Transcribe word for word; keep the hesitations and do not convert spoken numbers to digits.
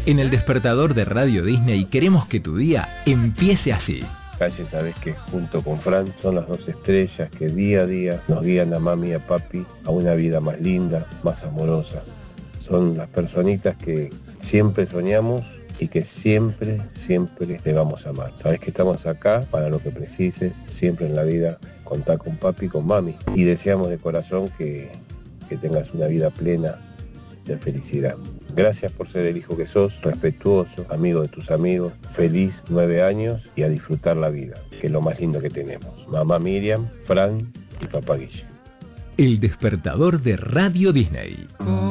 En El Despertador de Radio Disney queremos que tu día empiece así. Calle, sabes que junto con Fran son las dos estrellas que día a día nos guían a mami y a papi a una vida más linda, más amorosa. Son las personitas que siempre soñamos y que siempre, siempre te vamos a amar. Sabes que estamos acá para lo que precises, siempre en la vida contá con papi y con mami. Y deseamos de corazón que, que tengas una vida plena de felicidad. Gracias por ser el hijo que sos, respetuoso, amigo de tus amigos, feliz nueve años y a disfrutar la vida, que es lo más lindo que tenemos. Mamá Miriam, Fran y papá Guille. El Despertador de Radio Disney.